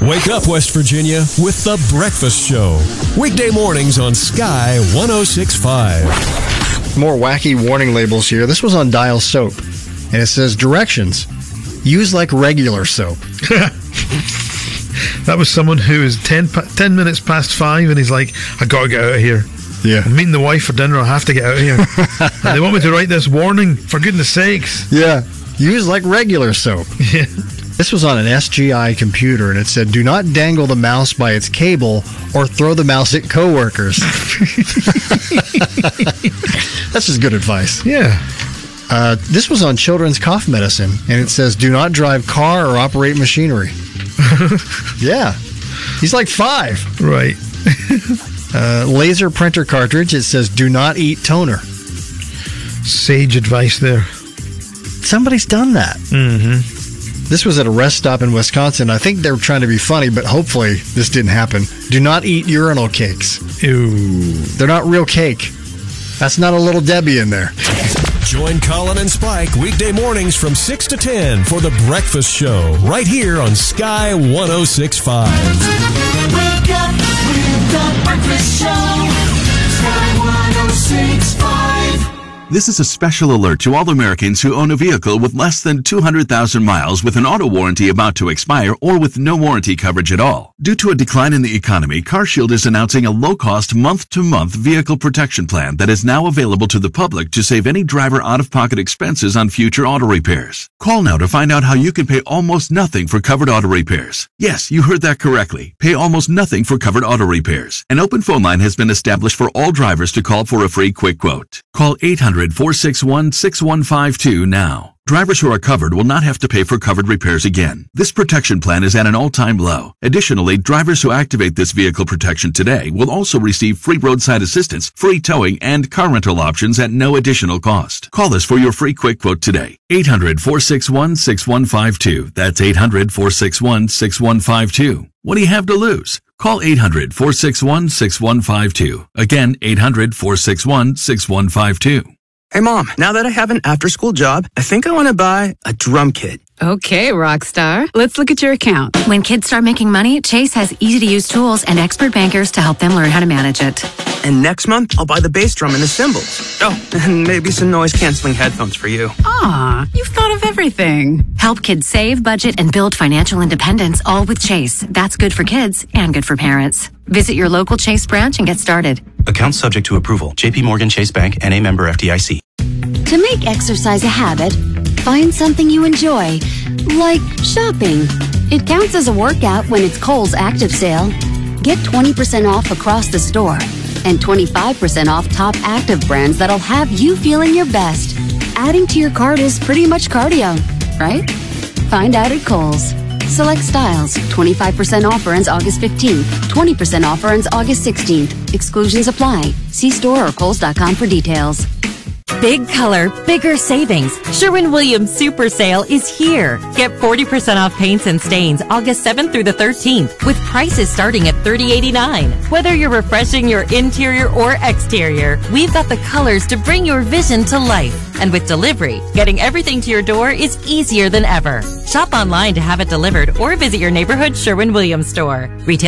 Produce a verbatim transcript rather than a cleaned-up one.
Wake up, West Virginia, with The Breakfast Show. Weekday mornings on Sky one oh six point five. More wacky warning labels here. This was on Dial Soap, and it says directions. Use like regular soap. That was someone who is ten, ten minutes past five, and he's like, I gotta get out of here. Yeah. I'm meeting the wife for dinner, I have to get out of here. And they want me to write this warning, for goodness sakes. Yeah. Use like regular soap. Yeah. This was on an S G I computer, and it said, do not dangle the mouse by its cable or throw the mouse at coworkers. That's just good advice. Yeah. Uh, this was on children's cough medicine, and it says, do not drive car or operate machinery. Yeah. He's like five. Right. uh, laser printer cartridge, it says, do not eat toner. Sage advice there. Somebody's done that. Mm-hmm. This was at a rest stop in Wisconsin. I think they were trying to be funny, but hopefully this didn't happen. Do not eat urinal cakes. Ew. They're not real cake. That's not a Little Debbie in there. Join Colin and Spike weekday mornings from six to ten for The Breakfast Show, right here on Sky one oh six point five. Wake up with The Breakfast Show. Sky one oh six point five. This is a special alert to all Americans who own a vehicle with less than two hundred thousand miles with an auto warranty about to expire or with no warranty coverage at all. Due to a decline in the economy, CarShield is announcing a low-cost month-to-month vehicle protection plan that is now available to the public to save any driver out-of-pocket expenses on future auto repairs. Call now to find out how you can pay almost nothing for covered auto repairs. Yes, you heard that correctly. Pay almost nothing for covered auto repairs. An open phone line has been established for all drivers to call for a free quick quote. Call eight hundred, four six one, six one five two now. Drivers who are covered will not have to pay for covered repairs again. This protection plan is at an all-time low. Additionally, drivers who activate this vehicle protection today will also receive free roadside assistance, free towing, and car rental options at no additional cost. Call us for your free quick quote today. eight hundred, four six one, six one five two. That's eight hundred, four six one, six one five two. What do you have to lose? Call eight hundred, four six one, six one five two. Again, eight hundred, four six one, six one five two. Hey, Mom, now that I have an after-school job, I think I want to buy a drum kit. Okay, Rockstar. Let's look at your account. When kids start making money, Chase has easy-to-use tools and expert bankers to help them learn how to manage it. And next month, I'll buy the bass drum and the cymbals. Oh, and maybe some noise-canceling headphones for you. Aw, you've thought of everything. Help kids save, budget, and build financial independence, all with Chase. That's good for kids and good for parents. Visit your local Chase branch and get started. Account subject to approval. J P Morgan Chase Bank, N A member F D I C. To make exercise a habit, find something you enjoy, like shopping. It counts as a workout when it's Kohl's Active Sale. Get twenty percent off across the store and twenty-five percent off top active brands that'll have you feeling your best. Adding to your cart is pretty much cardio, right? Find out at Kohl's. Select styles. twenty-five percent offer ends August fifteenth. twenty percent offer ends August sixteenth. Exclusions apply. See store or kohls dot com for details. Big color, bigger savings. Sherwin-Williams Super Sale is here. Get forty percent off paints and stains August seventh through the thirteenth with prices starting at thirty eighty-nine. Whether you're refreshing your interior or exterior, we've got the colors to bring your vision to life. And with delivery, getting everything to your door is easier than ever. Shop online to have it delivered or visit your neighborhood Sherwin-Williams store. Retail